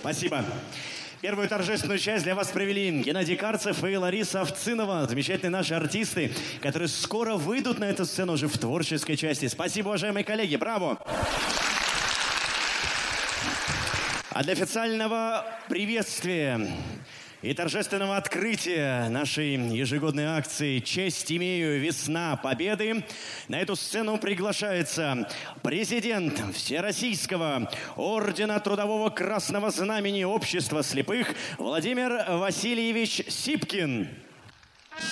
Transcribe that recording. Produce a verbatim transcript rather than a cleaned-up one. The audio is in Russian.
Спасибо. Первую торжественную часть для вас провели Геннадий Карцев и Лариса Овцинова. Замечательные наши артисты, которые скоро выйдут на эту сцену уже в творческой части. Спасибо, уважаемые коллеги. Браво! А для официального приветствия и торжественного открытия нашей ежегодной акции «Честь имею. Весна Победы» на эту сцену приглашается президент Всероссийского ордена Трудового Красного Знамени Общества слепых Владимир Васильевич Сипкин.